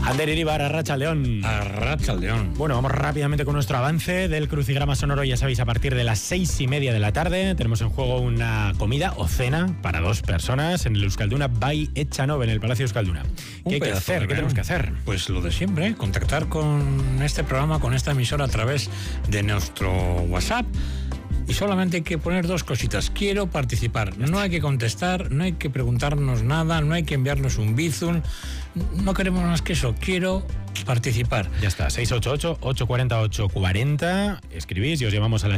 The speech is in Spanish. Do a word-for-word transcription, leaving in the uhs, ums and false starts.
Ander Iribar, Arratsaldeon. Arratsaldeon. Bueno, vamos rápidamente con nuestro avance del crucigrama sonoro. Ya sabéis, a partir de las seis y media de la tarde tenemos en juego una comida o cena para dos personas en el Euskalduna by Echanove, en el Palacio Euskalduna. ¿Qué hay que hacer? ¿Qué tenemos que hacer? Pues lo de siempre, contactar con este programa, con esta emisora a través de nuestro WhatsApp. Y solamente hay que poner dos cositas. Quiero participar. No hay que contestar, no hay que preguntarnos nada, no hay que enviarnos un bizum. No queremos más que eso. Quiero participar. Ya está. seis ocho ocho, ocho cuatro ocho, ocho cuarenta. Escribís y os llevamos a la